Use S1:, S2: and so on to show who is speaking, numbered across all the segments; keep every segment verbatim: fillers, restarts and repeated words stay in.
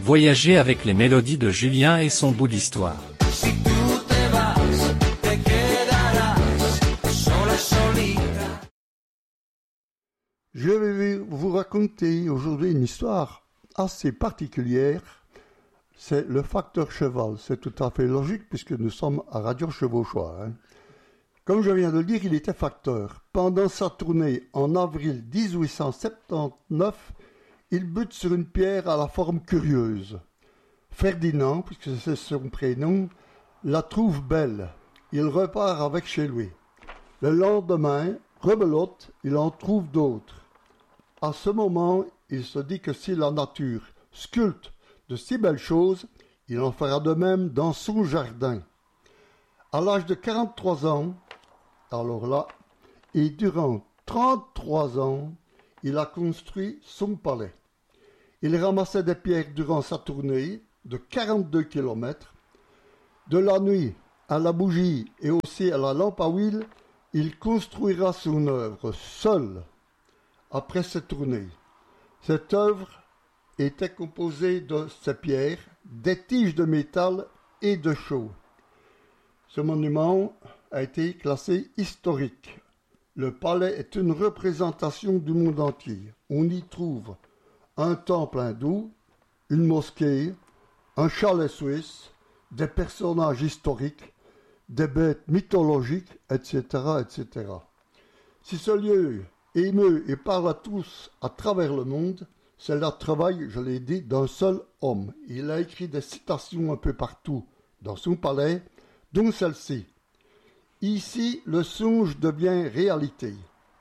S1: Voyager avec les mélodies de Julien et son bout d'histoire.
S2: Je vais vous raconter aujourd'hui une histoire assez particulière. C'est le facteur cheval. C'est tout à fait logique puisque nous sommes à Radio Chevauchois. Hein. Comme je viens de le dire, il était facteur. Pendant sa tournée en avril dix-huit cent soixante-dix-neuf, il bute sur une pierre à la forme curieuse. Ferdinand, puisque c'est son prénom, la trouve belle. Il repart avec chez lui. Le lendemain, rebelote, il en trouve d'autres. À ce moment, il se dit que si la nature sculpte de si belles choses, il en fera de même dans son jardin. À l'âge de quarante-trois ans, alors là, et durant trente-trois ans, il a construit son palais. Il ramassait des pierres durant sa tournée de quarante-deux kilomètres. De la nuit à la bougie et aussi à la lampe à huile, il construira son œuvre seul après cette tournée. Cette œuvre était composée de ces pierres, des tiges de métal et de chaux. Ce monument a été classé historique. Le palais est une représentation du monde entier. On y trouve un temple hindou, une mosquée, un chalet suisse, des personnages historiques, des bêtes mythologiques, et cetera, et cetera. Si ce lieu émeut et parle à tous à travers le monde, c'est le travail, je l'ai dit, d'un seul homme. Il a écrit des citations un peu partout dans son palais, dont celle-ci. Ici, le songe devient réalité.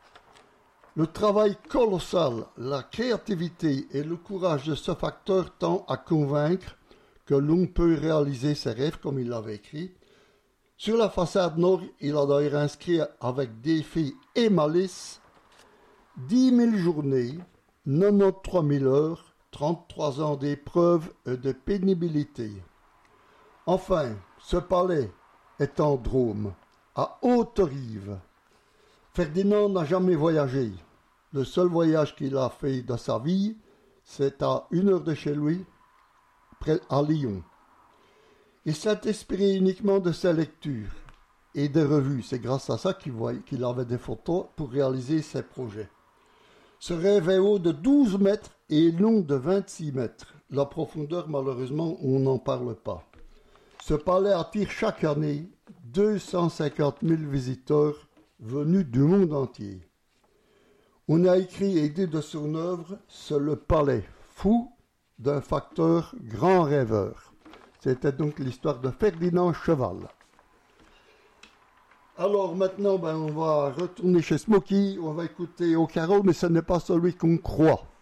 S2: Le travail colossal, la créativité et le courage de ce facteur tend à convaincre que l'on peut réaliser ses rêves comme il l'avait écrit. Sur la façade nord, il a d'ailleurs inscrit avec défi et malice dix mille journées, quatre-vingt-treize mille heures, trente-trois ans d'épreuves et de pénibilité. Enfin, ce palais est en Drôme, à Haute-Rive. Ferdinand n'a jamais voyagé. Le seul voyage qu'il a fait de sa vie, c'est à une heure de chez lui, près à Lyon. Il s'est inspiré uniquement de ses lectures et des revues. C'est grâce à ça qu'il, voyait, qu'il avait des photos pour réaliser ses projets. Ce rêve est haut de douze mètres et long de vingt-six mètres. La profondeur, malheureusement, on n'en parle pas. Ce palais attire chaque année deux cent cinquante mille visiteurs venus du monde entier. On a écrit et dit de son œuvre, c'est le palais fou d'un facteur grand rêveur. C'était donc l'histoire de Ferdinand Cheval. Alors maintenant, ben, on va retourner chez Smokey, on va écouter Au Carreau, mais ce n'est pas celui qu'on croit.